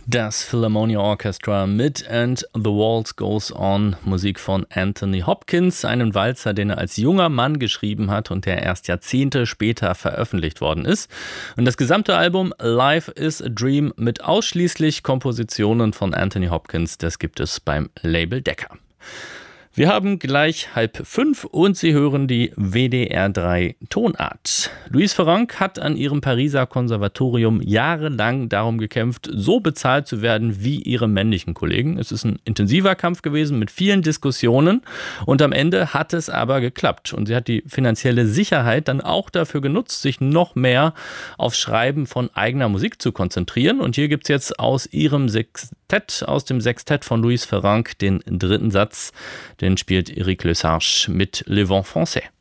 Das Philharmonia Orchestra mit And the Waltz Goes On, Musik von Anthony Hopkins, einem Walzer, den er als junger Mann geschrieben hat und der erst Jahrzehnte später veröffentlicht worden ist. Und das gesamte Album Life is a Dream mit ausschließlich Kompositionen von Anthony Hopkins, das gibt es beim Label Decca. Wir haben gleich 4:30 und Sie hören die WDR 3 Tonart. Louise Ferrand hat an ihrem Pariser Konservatorium jahrelang darum gekämpft, so bezahlt zu werden wie ihre männlichen Kollegen. Es ist ein intensiver Kampf gewesen mit vielen Diskussionen und am Ende hat es aber geklappt. Und sie hat die finanzielle Sicherheit dann auch dafür genutzt, sich noch mehr aufs Schreiben von eigener Musik zu konzentrieren. Und hier gibt es jetzt aus dem Sextett von Louise Ferrand den dritten Satz. Den spielt Eric Lesage mit Le Vent Français.